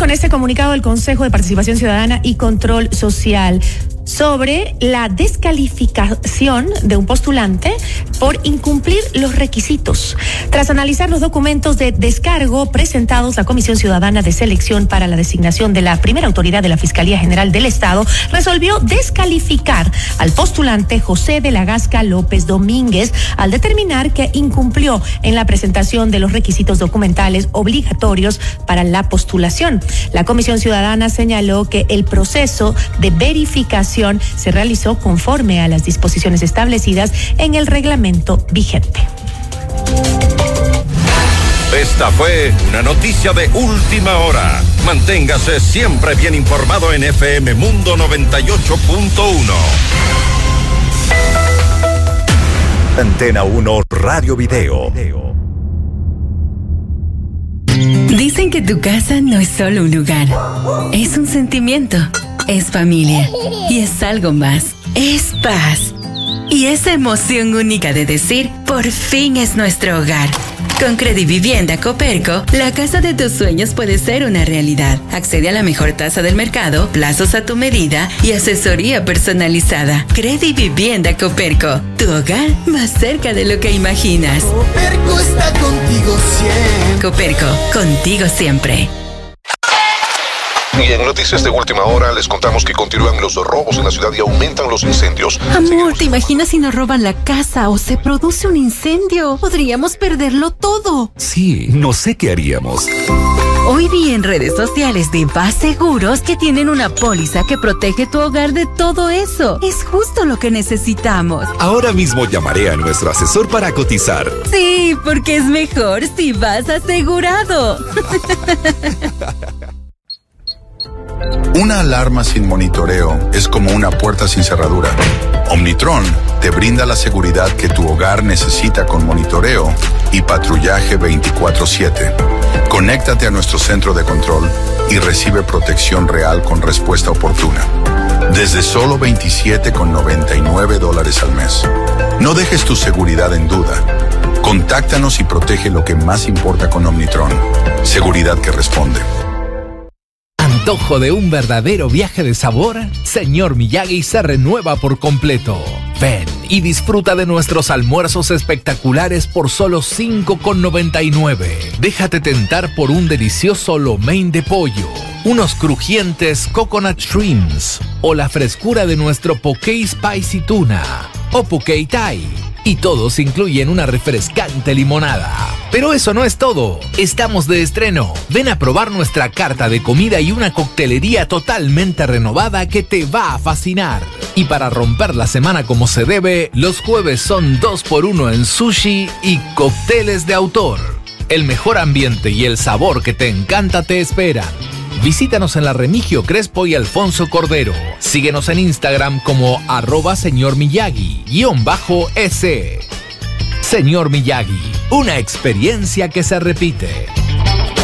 con este comunicado del Consejo de Participación Ciudadana y Control Social sobre la descalificación de un postulante por incumplir los requisitos. Tras analizar los documentos de descargo presentados, la Comisión Ciudadana de Selección para la designación de la primera autoridad de la Fiscalía General del Estado resolvió descalificar al postulante José de la Gasca López Domínguez al determinar que incumplió en la presentación de los requisitos documentales obligatorios para la postulación. La Comisión Ciudadana señaló que el proceso de verificación se realizó conforme a las disposiciones establecidas en el reglamento vigente. Esta fue una noticia de última hora. Manténgase siempre bien informado en FM Mundo 98.1. Antena 1 Radio Video. Dicen que tu casa no es solo un lugar, es un sentimiento, es familia y es algo más, es paz. Y esa emoción única de decir, por fin es nuestro hogar. Con Credivivienda Coperco, la casa de tus sueños puede ser una realidad. Accede a la mejor tasa del mercado, plazos a tu medida y asesoría personalizada. Credivivienda Coperco, tu hogar más cerca de lo que imaginas. Coperco está contigo siempre. Coperco, contigo siempre. Y en noticias de última hora les contamos que continúan los robos en la ciudad y aumentan los incendios. Amor, ¿te imaginas si nos roban la casa o se produce un incendio? Podríamos perderlo todo. Sí, no sé qué haríamos. Hoy vi en redes sociales de VAS Seguros que tienen una póliza que protege tu hogar de todo eso. Es justo lo que necesitamos. Ahora mismo llamaré a nuestro asesor para cotizar. Sí, porque es mejor si vas asegurado. Una alarma sin monitoreo es como una puerta sin cerradura. Omnitron te brinda la seguridad que tu hogar necesita con monitoreo y patrullaje 24/7. Conéctate a nuestro centro de control y recibe protección real con respuesta oportuna. Desde solo $27,99 al mes. No dejes tu seguridad en duda. Contáctanos y protege lo que más importa con Omnitron. Seguridad que responde. ¿Antojo de un verdadero viaje de sabor? Señor Miyagi se renueva por completo. Ven y disfruta de nuestros almuerzos espectaculares por solo $5,99. Déjate tentar por un delicioso lo mein de pollo, unos crujientes coconut shrimps o la frescura de nuestro poke spicy tuna o poke thai. Y todos incluyen una refrescante limonada. Pero eso no es todo. Estamos de estreno. Ven a probar nuestra carta de comida y una coctelería totalmente renovada que te va a fascinar. Y para romper la semana como se debe, los jueves son 2x1 en sushi y cócteles de autor. El mejor ambiente y el sabor que te encanta te esperan. Visítanos en la Remigio Crespo y Alfonso Cordero. Síguenos en Instagram como @señormiyagi_s. Señor Miyagi, una experiencia que se repite.